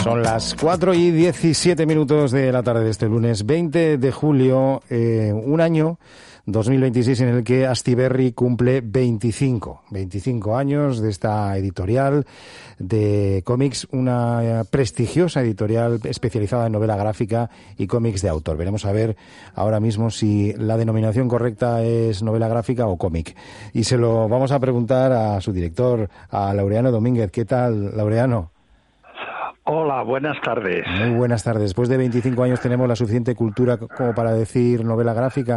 Son las 4:17 de la tarde de este lunes 20 de julio, un año 2026 en el que Astiberri cumple 25 años de esta editorial de cómics, una prestigiosa editorial especializada en novela gráfica y cómics de autor. Veremos a ver ahora mismo si la denominación correcta es novela gráfica o cómic. Y se lo vamos a preguntar a su director, a Laureano Domínguez. ¿Qué tal, Laureano? Hola, buenas tardes. Muy buenas tardes. Después de 25 años tenemos la suficiente cultura como para decir novela gráfica.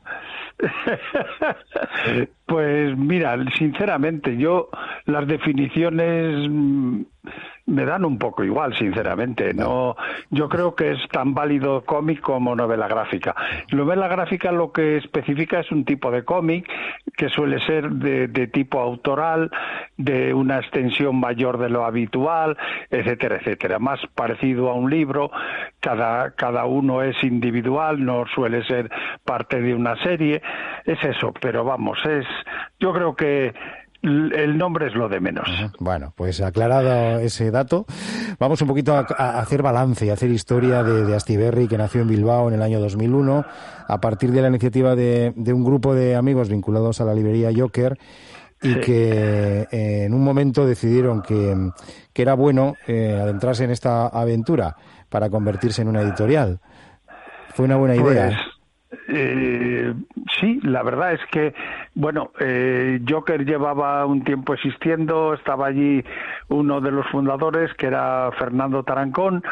Pues mira, sinceramente, las definiciones me dan un poco igual, sinceramente. No, yo creo que es tan válido cómic como novela gráfica. Novela gráfica lo que especifica es un tipo de cómic que suele ser de tipo autoral, de una extensión mayor de lo habitual, etcétera, etcétera. Más parecido a un libro, cada uno es individual, no suele ser parte de una serie. Es eso, pero vamos, yo creo que el nombre es lo de menos. Bueno, pues aclarado ese dato, vamos un poquito a hacer balance y a hacer historia de Astiberri, que nació en Bilbao en el año 2001, a partir de la iniciativa de un grupo de amigos vinculados a la librería Joker, y sí, que en un momento decidieron que era bueno adentrarse en esta aventura para convertirse en una editorial. ¿Fue una buena idea? Sí, la verdad es que, bueno, Joker llevaba un tiempo existiendo, estaba allí uno de los fundadores, que era Fernando Tarancón,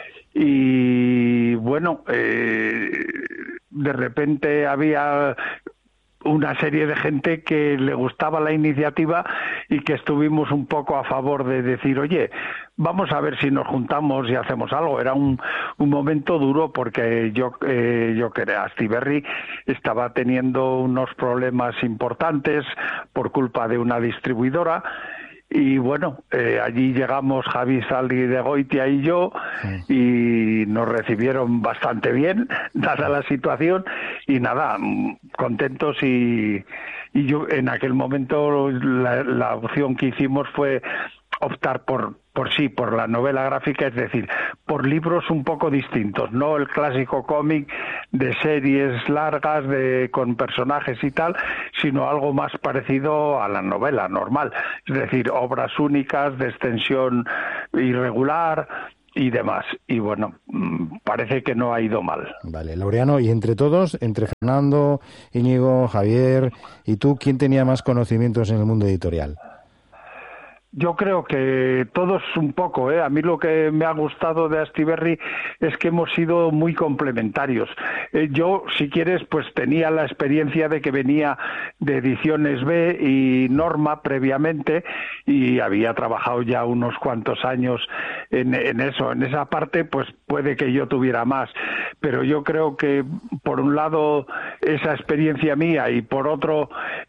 y bueno, de repente había una serie de gente que le gustaba la iniciativa y que estuvimos un poco a favor de decir, oye, vamos a ver si nos juntamos y hacemos algo. Era un momento duro porque yo Astiberri estaba teniendo unos problemas importantes por culpa de una distribuidora. Y bueno, allí llegamos Javi Saldi de Goitia y yo, y nos recibieron bastante bien, dada la situación, y nada, contentos, y yo en aquel momento la opción que hicimos fue optar por la novela gráfica, es decir, por libros un poco distintos, no el clásico cómic de series largas con personajes y tal, sino algo más parecido a la novela normal, es decir, obras únicas de extensión irregular y demás. Y bueno, parece que no ha ido mal. Vale, Laureano, y entre todos, entre Fernando, Íñigo, Javier y tú, ¿quién tenía más conocimientos en el mundo editorial? Yo creo que todos un poco, A mí lo que me ha gustado de Astiberri es que hemos sido muy complementarios. Yo, si quieres, pues tenía la experiencia de que venía de Ediciones B y Norma previamente, y había trabajado ya unos cuantos años en eso. En esa parte, pues puede que yo tuviera más. Pero yo creo que, por un lado, esa experiencia mía, y por otro,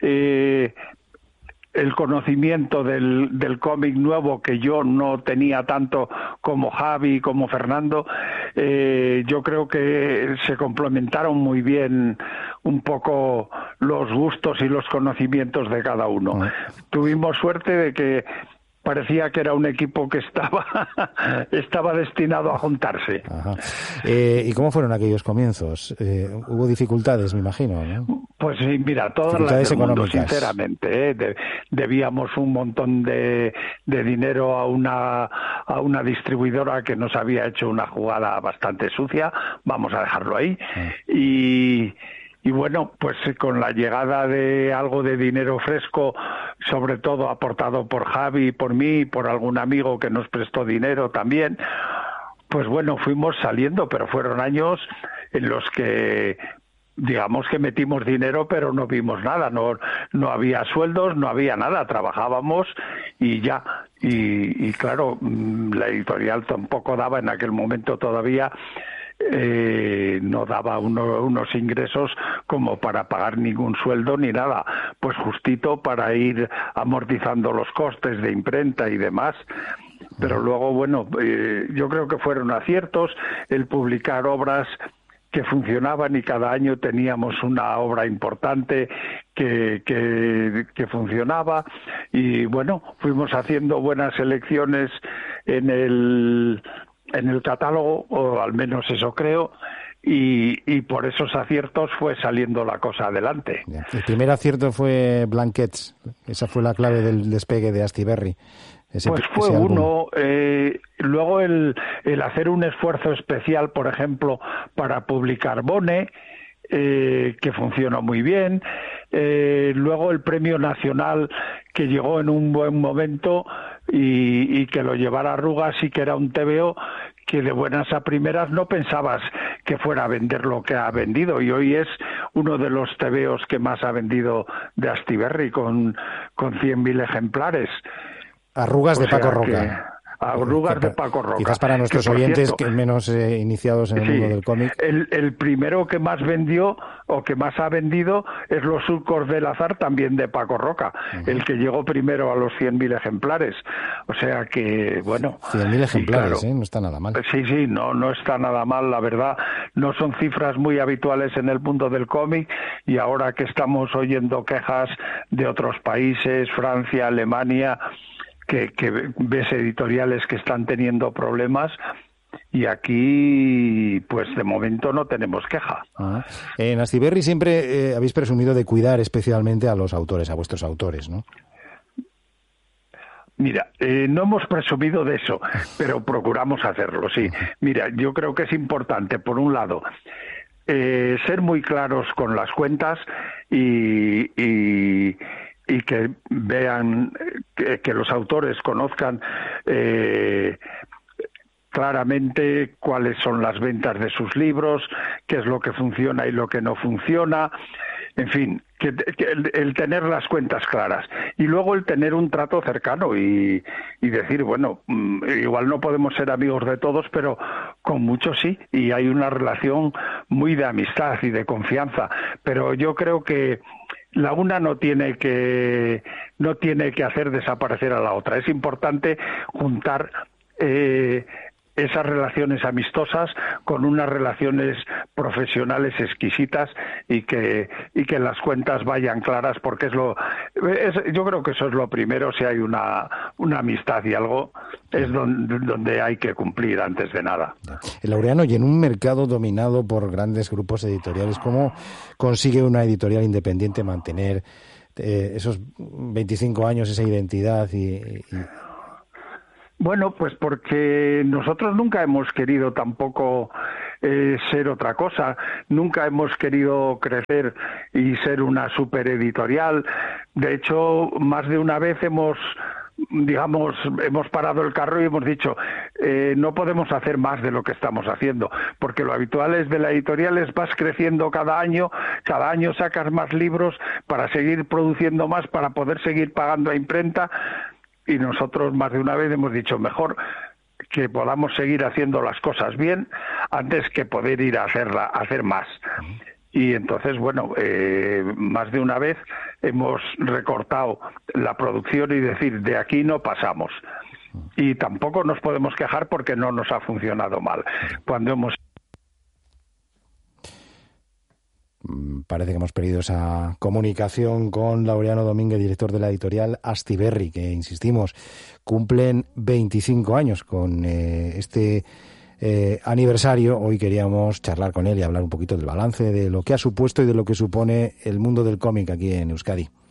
el conocimiento del cómic nuevo, que yo no tenía tanto como Javi, como Fernando, yo creo que se complementaron muy bien un poco los gustos y los conocimientos de cada uno. Tuvimos suerte de que parecía que era un equipo que estaba destinado a juntarse. Ajá. ¿Y cómo fueron aquellos comienzos? Hubo dificultades, me imagino, ¿no? Pues sí, mira, todas las del mundo, sinceramente, debíamos un montón de dinero a una distribuidora que nos había hecho una jugada bastante sucia, vamos a dejarlo ahí, y bueno, pues con la llegada de algo de dinero fresco, sobre todo aportado por Javi, por mí, por algún amigo que nos prestó dinero también, pues bueno, fuimos saliendo, pero fueron años en los que, digamos, que metimos dinero, pero no vimos nada, no había sueldos, no había nada, trabajábamos y ya. Y claro, la editorial tampoco daba en aquel momento todavía, no daba unos ingresos como para pagar ningún sueldo ni nada, pues justito para ir amortizando los costes de imprenta y demás. Pero luego, bueno, yo creo que fueron aciertos el publicar obras que funcionaban, y cada año teníamos una obra importante que funcionaba, y bueno, fuimos haciendo buenas elecciones en en el catálogo, o al menos eso creo, y por esos aciertos fue saliendo la cosa adelante. El primer acierto fue Blankets, esa fue la clave del despegue de Astiberri. Pues fue uno, luego el hacer un esfuerzo especial, por ejemplo, para publicar Bone, que funcionó muy bien, luego el premio nacional que llegó en un buen momento y que lo llevara Arrugas, y que era un TVO que de buenas a primeras no pensabas que fuera a vender lo que ha vendido, y hoy es uno de los TVOs que más ha vendido de Astiberri, con 100.000 ejemplares. Arrugas de Paco Roca. Arrugas de Paco Roca. Quizás para nuestros oyentes que menos iniciados en el mundo del cómic. El primero que más vendió o que más ha vendido es Los Surcos del Azar, también de Paco Roca, el que llegó primero a los 100.000 ejemplares. O sea que, bueno... 100.000 ejemplares, claro, no está nada mal. Sí, no está nada mal, la verdad. No son cifras muy habituales en el mundo del cómic, y ahora que estamos oyendo quejas de otros países, Francia, Alemania... Que ves editoriales que están teniendo problemas, y aquí, pues de momento no tenemos queja. En Astiberri siempre habéis presumido de cuidar especialmente a los autores, a vuestros autores, ¿no? Mira, no hemos presumido de eso, pero procuramos hacerlo, sí. Mira, yo creo que es importante, por un lado, ser muy claros con las cuentas y que vean, que los autores conozcan claramente cuáles son las ventas de sus libros, qué es lo que funciona y lo que no funciona, en fin, que el tener las cuentas claras, y luego el tener un trato cercano y decir, bueno, igual no podemos ser amigos de todos, pero con muchos sí, y hay una relación muy de amistad y de confianza, pero yo creo que la una no tiene que hacer desaparecer a la otra. Es importante juntar esas relaciones amistosas con unas relaciones profesionales exquisitas, y que las cuentas vayan claras, porque yo creo que eso es lo primero. Si hay una amistad y algo, es donde hay que cumplir antes de nada. Laureano, y en un mercado dominado por grandes grupos editoriales, ¿cómo consigue una editorial independiente mantener esos 25 años, esa identidad Bueno, pues porque nosotros nunca hemos querido tampoco ser otra cosa, nunca hemos querido crecer y ser una supereditorial. De hecho, más de una vez hemos parado el carro y hemos dicho, no podemos hacer más de lo que estamos haciendo, porque lo habitual es de la editorial es vas creciendo cada año sacas más libros para seguir produciendo más, para poder seguir pagando a imprenta. Y nosotros más de una vez hemos dicho, mejor que podamos seguir haciendo las cosas bien antes que poder ir a hacer más. Y entonces, bueno, más de una vez hemos recortado la producción y decir, de aquí no pasamos. Y tampoco nos podemos quejar porque no nos ha funcionado mal. Parece que hemos perdido esa comunicación con Laureano Domínguez, director de la editorial Astiberri, que, insistimos, cumplen 25 años con este aniversario. Hoy queríamos charlar con él y hablar un poquito del balance, de lo que ha supuesto y de lo que supone el mundo del cómic aquí en Euskadi.